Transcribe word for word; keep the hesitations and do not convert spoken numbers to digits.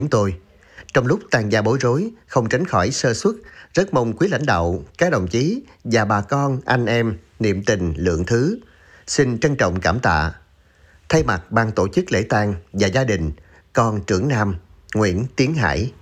chúng tôi. Trong lúc tàn gia bối rối, không tránh khỏi sơ suất, rất mong quý lãnh đạo, các đồng chí và bà con, anh em niệm tình lượng thứ. Xin trân trọng cảm tạ. Thay mặt ban tổ chức lễ tang và gia đình, con trưởng nam Nguyễn Tiến Hải.